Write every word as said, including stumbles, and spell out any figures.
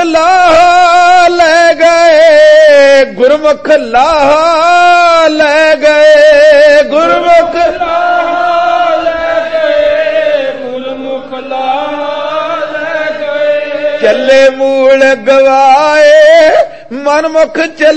ਲਾਹ ਲੈ ਗਏ, ਗੁਰਮੁਖ ਲਾਹ ਲੈ ਗਏ, ਗੁਰਮੁਖ ਲਾਹ ਲੈ ਗਏ, ਗੁਰਮੁਖ ਲਾਹ ਲੈ ਗਏ। ਚੱਲੇ ਮੂਲ ਗਵਾਏ, ਮਨਮੁਖ ਚੱਲੇ